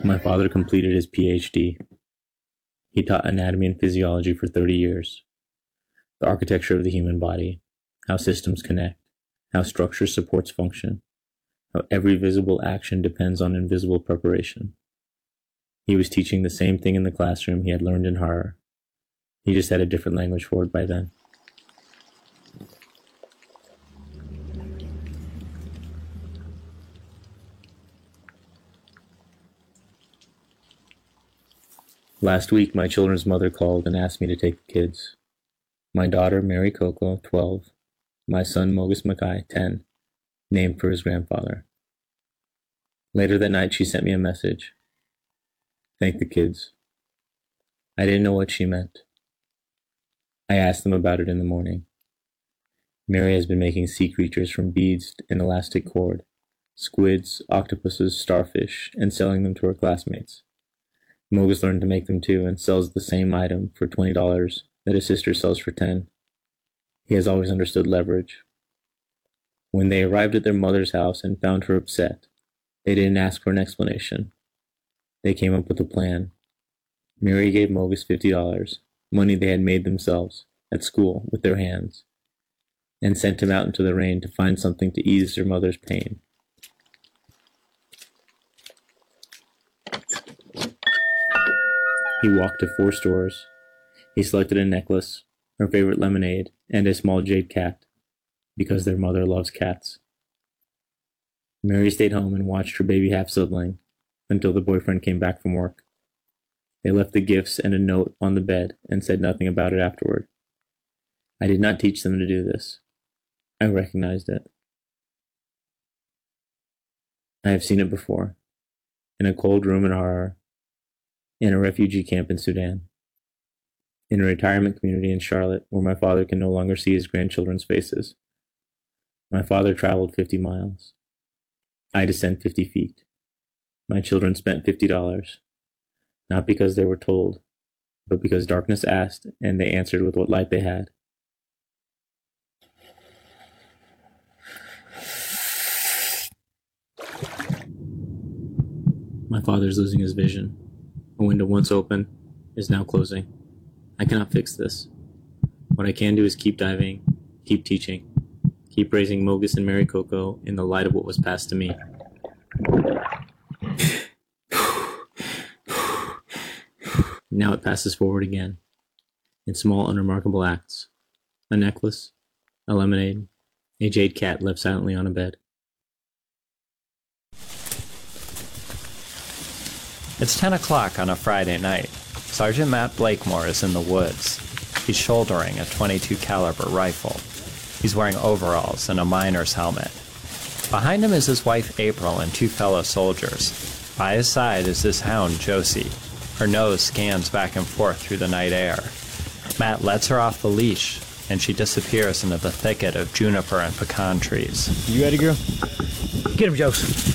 My father completed his PhD. He taught anatomy and physiology for 30 years. The architecture of the human body, how systems connect, how structure supports function, how every visible action depends on invisible preparation. He was teaching the same thing in the classroom he had learned in horror. He just had a different language for it by then. Last week, my children's mother called and asked me to take the kids. My daughter, Mary Coco, 12. My son, Mogus Mackay, 10, named for his grandfather. Later that night, she sent me a message. Thank the kids. I didn't know what she meant. I asked them about it in the morning. Mary has been making sea creatures from beads and elastic cord, squids, octopuses, starfish, and selling them to her classmates. Mogus learned to make them too and sells the same item for $20 that his sister sells for $10. He has always understood leverage. When they arrived at their mother's house and found her upset, they didn't ask for an explanation. They came up with a plan. Mary gave Mogus $50, money they had made themselves, at school, with their hands, and sent him out into the rain to find something to ease their mother's pain. He walked to 4 stores. He selected a necklace, her favorite lemonade, and a small jade cat, because their mother loves cats. Mary stayed home and watched her baby half-sibling until the boyfriend came back from work. They left the gifts and a note on the bed and said nothing about it afterward. I did not teach them to do this. I recognized it. I have seen it before, in a cold room in horror, in a refugee camp in Sudan, in a retirement community in Charlotte where my father can no longer see his grandchildren's faces. My father traveled 50 miles. I descend 50 feet. My children spent $50, not because they were told, but because darkness asked and they answered with what light they had. My father's losing his vision. A window once open is now closing. I cannot fix this. What I can do is keep diving, keep teaching, keep raising Mogus and Mary Coco in the light of what was passed to me. Now it passes forward again, in small, unremarkable acts. A necklace, a lemonade, a jade cat left silently on a bed. It's 10 o'clock on a Friday night. Sergeant Matt Blakemore is in the woods. He's shouldering a .22 caliber rifle. He's wearing overalls and a miner's helmet. Behind him is his wife April and 2 fellow soldiers. By his side is his hound Josie. Her nose scans back and forth through the night air. Matt lets her off the leash, and she disappears into the thicket of juniper and pecan trees. You ready, girl? Get him, Josie.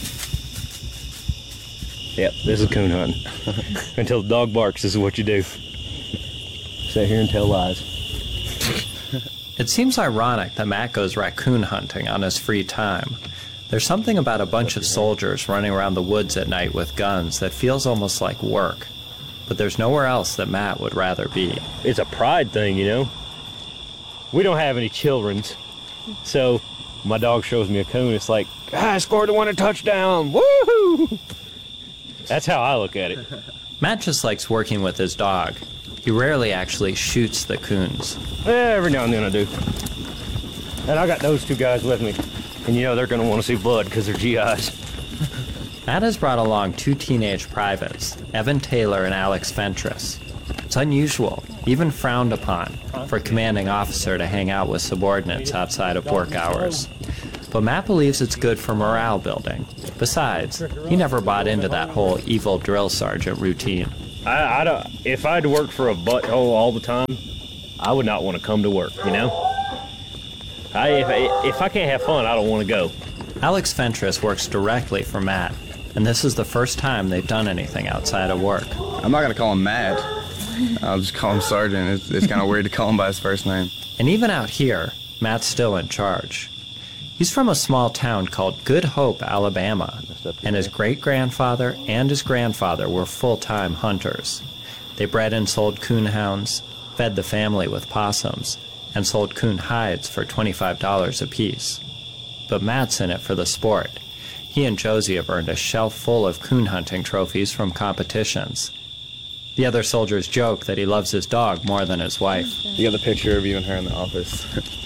Yep, this is coon hunting. Until the dog barks, this is what you do. Sit here and tell lies. It seems ironic that Matt goes raccoon hunting on his free time. There's something about a bunch of soldiers running around the woods at night with guns that feels almost like work. But there's nowhere else that Matt would rather be. It's a pride thing, you know? We don't have any children's. So, my dog shows me a coon, it's like, I scored the winning touchdown, woohoo! That's how I look at it. Matt just likes working with his dog. He rarely actually shoots the coons. Every now and then I do. And I got those 2 guys with me. And you know they're going to want to see blood because they're GIs. Matt has brought along 2 teenage privates, Evan Taylor and Alex Fentress. It's unusual, even frowned upon, for a commanding officer to hang out with subordinates outside of work hours. But Matt believes it's good for morale building. Besides, he never bought into that whole evil drill sergeant routine. I don't. If I had to work for a butthole all the time, I would not want to come to work, you know? If I can't have fun, I don't want to go. Alex Fentress works directly for Matt, and this is the first time they've done anything outside of work. I'm not going to call him Matt. I'll just call him Sergeant. It's kind of weird to call him by his first name. And even out here, Matt's still in charge. He's from a small town called Good Hope, Alabama, and his great-grandfather and his grandfather were full-time hunters. They bred and sold coonhounds, fed the family with possums, and sold coon hides for $25 apiece. But Matt's in it for the sport. He and Josie have earned a shelf full of coon hunting trophies from competitions. The other soldiers joke that he loves his dog more than his wife. You got the picture of you and her in the office.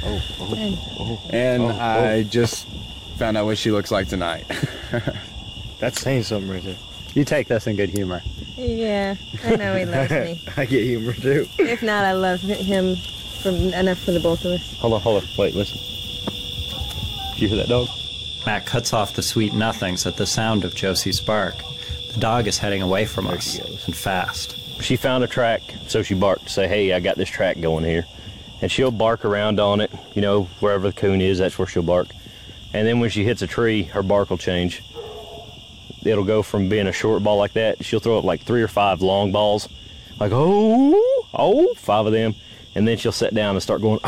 And I just found out what she looks like tonight. That's saying something right there. You take this in good humor. Yeah, I know he loves me. I get humor too. If not, I love him enough for the both of us. Hold on. Wait, listen. Did you hear that dog? Matt cuts off the sweet nothings at the sound of Josie's bark. The dog is heading away from us, and fast. She found a track, so she barked to say, hey, I got this track going here. And she'll bark around on it, you know, wherever the coon is, that's where she'll bark. And then when she hits a tree, her bark will change. It'll go from being a short ball like that, she'll throw up like 3 or 5 long balls, like, oh, 5 of them. And then she'll sit down and start going,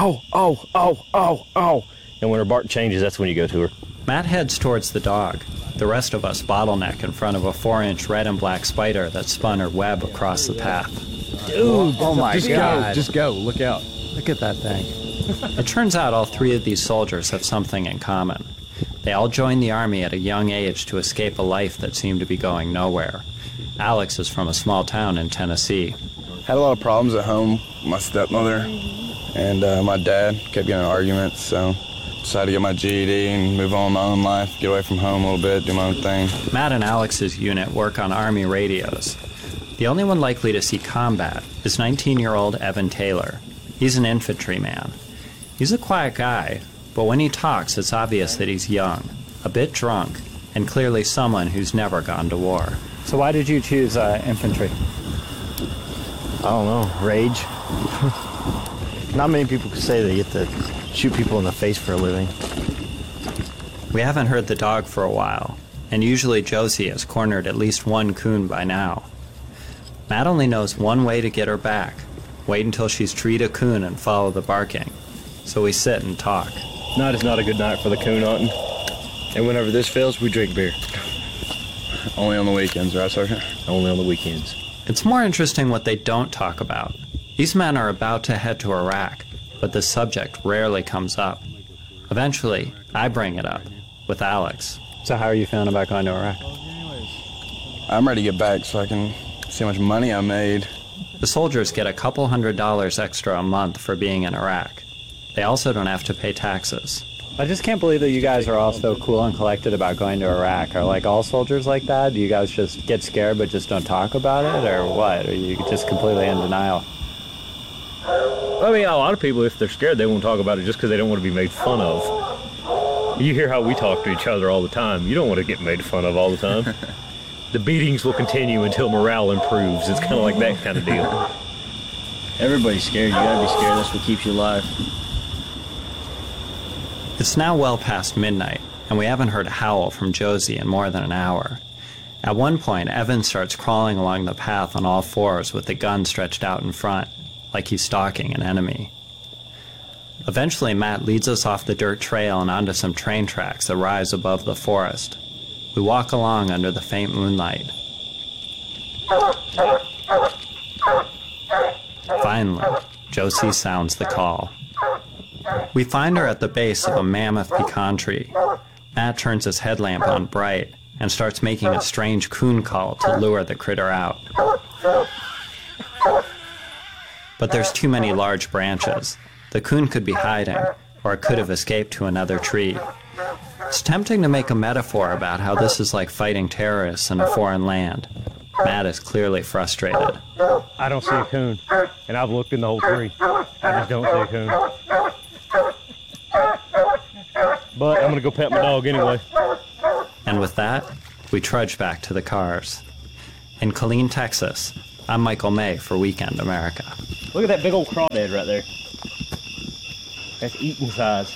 oh. And when her bark changes, that's when you go to her. Matt heads towards the dog. The rest of us bottleneck in front of a 4-inch red and black spider that spun her web across the path. Dude, oh my God. Just go. Look out. Look at that thing. It turns out all 3 of these soldiers have something in common. They all joined the Army at a young age to escape a life that seemed to be going nowhere. Alex is from a small town in Tennessee. Had a lot of problems at home. My stepmother and my dad kept getting in arguments, so decided to get my GED and move on in my own life, get away from home a little bit, do my own thing. Matt and Alex's unit work on Army radios. The only one likely to see combat is 19-year-old Evan Taylor. He's an infantryman. He's a quiet guy, but when he talks, it's obvious that he's young, a bit drunk, and clearly someone who's never gone to war. So why did you choose infantry? I don't know, rage. Not many people can say they get to shoot people in the face for a living. We haven't heard the dog for a while, and usually Josie has cornered at least one coon by now. Matt only knows one way to get her back. Wait until she's treed a coon and follow the barking. So we sit and talk. Night is not a good night for the coon hunting. And whenever this fails, we drink beer. Only on the weekends, right, Sergeant? Only on the weekends. It's more interesting what they don't talk about. These men are about to head to Iraq, but the subject rarely comes up. Eventually, I bring it up, with Alex. So how are you feeling about going to Iraq? I'm ready to get back so I can see how much money I made. The soldiers get a couple $100s extra a month for being in Iraq. They also don't have to pay taxes. I just can't believe that you guys are all so cool and collected about going to Iraq. Are like all soldiers like that? Do you guys just get scared but just don't talk about it, or what? Are you just completely in denial? I mean, a lot of people, if they're scared, they won't talk about it just because they don't want to be made fun of. You hear how we talk to each other all the time. You don't want to get made fun of all the time. The beatings will continue until morale improves. It's kind of like that kind of deal. Everybody's scared. You gotta be scared. That's what keeps you alive. It's now well past midnight, and we haven't heard a howl from Josie in more than an hour. At one point, Evan starts crawling along the path on all fours with the gun stretched out in front, like he's stalking an enemy. Eventually, Matt leads us off the dirt trail and onto some train tracks that rise above the forest. We walk along under the faint moonlight. Finally, Josie sounds the call. We find her at the base of a mammoth pecan tree. Matt turns his headlamp on bright and starts making a strange coon call to lure the critter out. But there's too many large branches. The coon could be hiding, or it could have escaped to another tree. It's tempting to make a metaphor about how this is like fighting terrorists in a foreign land. Matt is clearly frustrated. I don't see a coon, and I've looked in the whole tree. I just don't see a coon. But I'm gonna go pet my dog anyway. And with that, we trudge back to the cars. In Killeen, Texas, I'm Michael May for Weekend America. Look at that big old crawdad right there. That's eating size.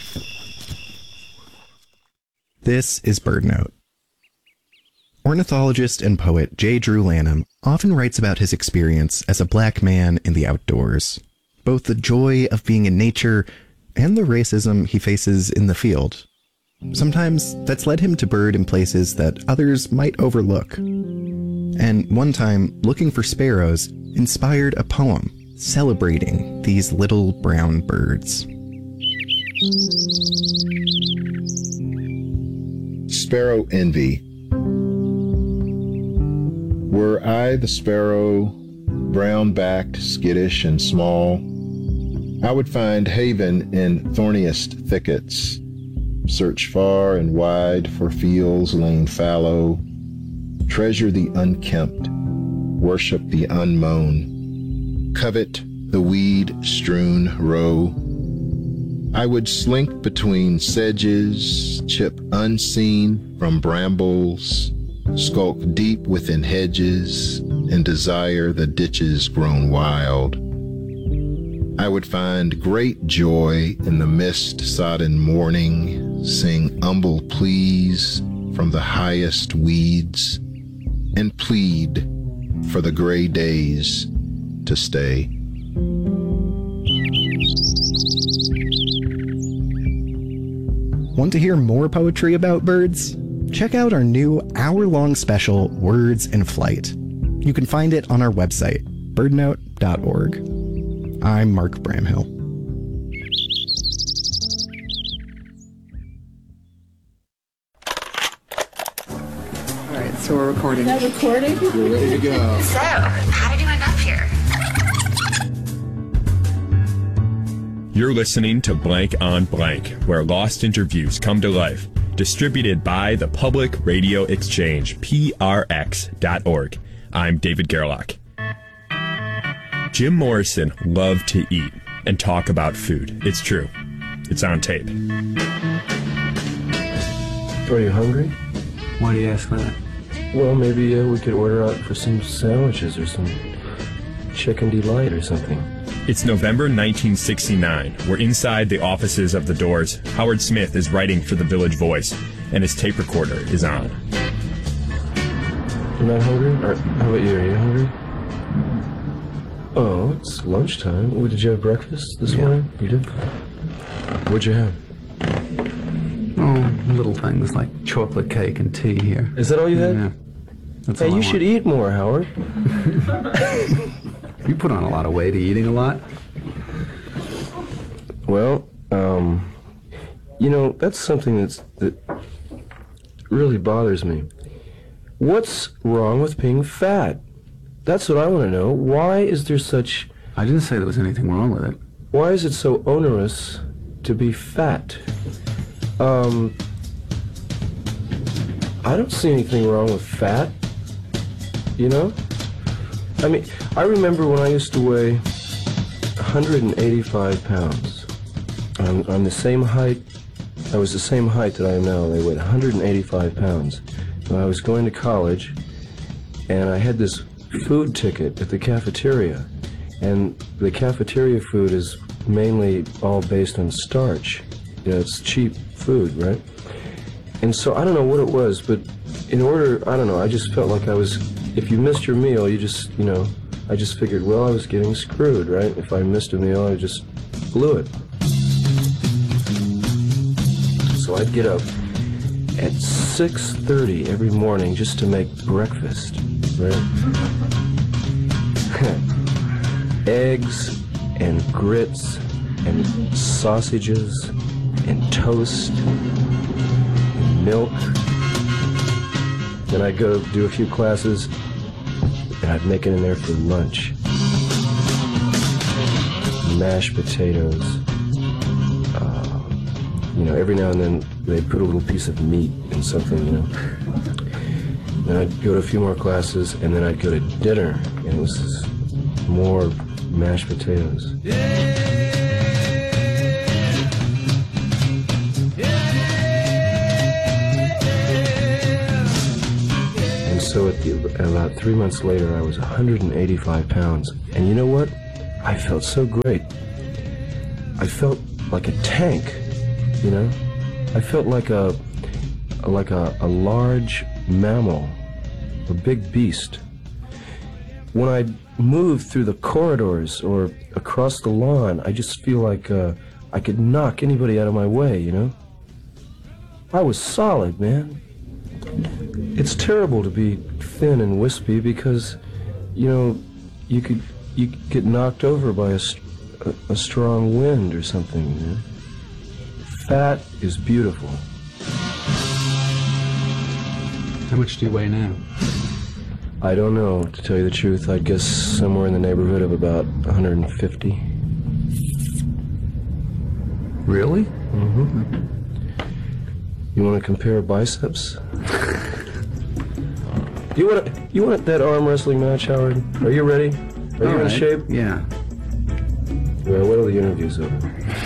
This is BirdNote. Ornithologist and poet J. Drew Lanham often writes about his experience as a black man in the outdoors, both the joy of being in nature and the racism he faces in the field. Sometimes that's led him to bird in places that others might overlook. And one time, looking for sparrows inspired a poem celebrating these little brown birds. Sparrow Envy. Were I the sparrow, brown-backed, skittish, and small, I would find haven in thorniest thickets, search far and wide for fields lain fallow, treasure the unkempt, worship the unmown, covet the weed-strewn row. I would slink between sedges, chip unseen from brambles, skulk deep within hedges, and desire the ditches grown wild. I would find great joy in the mist-sodden morning, sing humble pleas from the highest weeds, and plead for the gray days to stay. Want to hear more poetry about birds? Check out our new hour-long special, Words in Flight. You can find it on our website, birdnote.org. I'm Mark Bramhill. All right, so we're recording. Is that recording? We're ready to go. So, how did you end up here? You're listening to Blank on Blank, where lost interviews come to life. Distributed by the Public Radio Exchange, PRX.org. I'm David Gerlach. Jim Morrison loved to eat and talk about food. It's true. It's on tape. Are you hungry? Why do you ask that? Well, maybe we could order out for some sandwiches or some chicken delight or something. It's November 1969. We're inside the offices of the Doors. Howard Smith is writing for the Village Voice, and his tape recorder is on. You're not hungry? Or how about you? Are you hungry? Oh, it's lunchtime. What, did you have breakfast this morning? You did? What'd you have? Oh, little things like chocolate cake and tea here. Is that all you had? Yeah. That's Hey, all I you should want. eat more, Howard. You put on a lot of weight eating a lot. Well, you know, that's something that really bothers me. What's wrong with being fat? That's what I want to know. Why is there such... I didn't say there was anything wrong with it. Why is it so onerous to be fat? I don't see anything wrong with fat, you know? I mean, I remember when I used to weigh 185 pounds. I'm the same height. I was the same height that I am now. I weighed 185 pounds. When I was going to college, and I had this food ticket at the cafeteria. And the cafeteria food is mainly all based on starch. You know, it's cheap food, right? And so I don't know what it was, but in order, I don't know, I just felt like I was, if you missed your meal, you just, you know, I just figured, well, I was getting screwed, right? If I missed a meal, I just blew it. So I'd get up at 6:30 every morning just to make breakfast, right? Eggs and grits and sausages and toast and milk. Then I'd go do a few classes and I'd make it in there for lunch. Mashed potatoes. You know, every now and then they'd put a little piece of meat in something, you know. Then I'd go to a few more classes and then I'd go to dinner and it was more mashed potatoes. And so about 3 months later, I was 185 pounds. And you know what? I felt so great. I felt like a tank, you know? I felt like a large mammal, a big beast. When I move through the corridors or across the lawn, I just feel like I could knock anybody out of my way, you know? I was solid, man. It's terrible to be thin and wispy because, you know, you could get knocked over by a strong wind or something, you know? Fat is beautiful. How much do you weigh now? I don't know, to tell you the truth. I'd guess somewhere in the neighborhood of about 150. Really? Mm-hmm. You want to compare biceps? You want that arm wrestling match, Howard? Are you ready? Are you in shape? Yeah. Well, wait till the interview's over.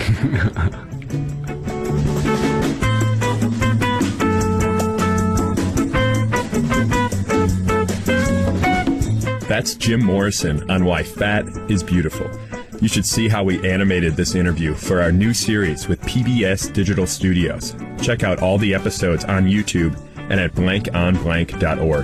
That's Jim Morrison on why fat is beautiful. You should see how we animated this interview for our new series with PBS Digital Studios. Check out all the episodes on YouTube and at blankonblank.org.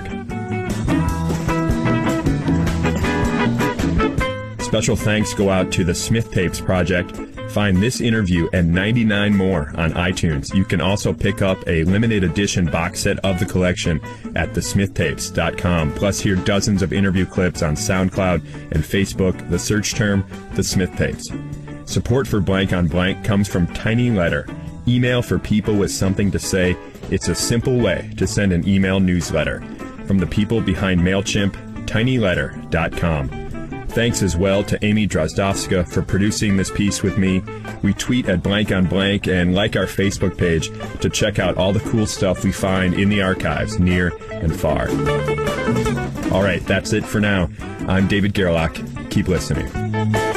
Special thanks go out to the Smith Tapes Project. Find this interview and 99 more on iTunes. You can also pick up a limited edition box set of the collection at thesmithtapes.com. Plus, hear dozens of interview clips on SoundCloud and Facebook. The search term, The Smith Tapes. Support for Blank on Blank comes from Tiny Letter. Email for people with something to say. It's a simple way to send an email newsletter. From the people behind MailChimp, tinyletter.com. Thanks as well to Amy Drozdowska for producing this piece with me. We tweet at Blank on Blank and like our Facebook page to check out all the cool stuff we find in the archives, near and far. All right, that's it for now. I'm David Gerlach. Keep listening.